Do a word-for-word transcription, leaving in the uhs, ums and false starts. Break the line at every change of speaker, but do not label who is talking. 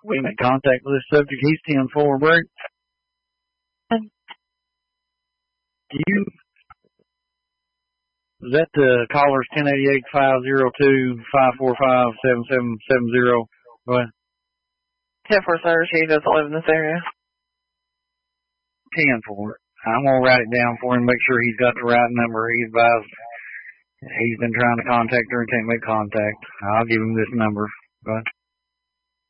We make contact with this subject. He's ten four, break. Do you, is that the caller's ten eighty-eight, five oh two, five four five, seven seven seven zero? Go ahead.
ten four, sir. She doesn't live in this area.
ten four. I'm going to write it down for him, make sure he's got the right number. He advised he's been trying to contact her and can't make contact. I'll give him this number. Go ahead.